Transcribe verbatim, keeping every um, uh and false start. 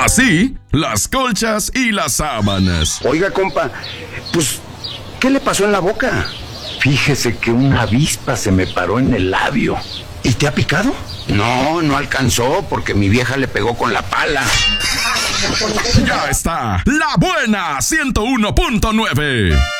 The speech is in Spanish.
Así, las colchas y las sábanas. Oiga, compa, pues, ¿qué le pasó en la boca? Fíjese que una avispa se me paró en el labio. ¿Y te ha picado? No, no alcanzó porque mi vieja le pegó con la pala. Ya está, La Buena ciento uno punto nueve.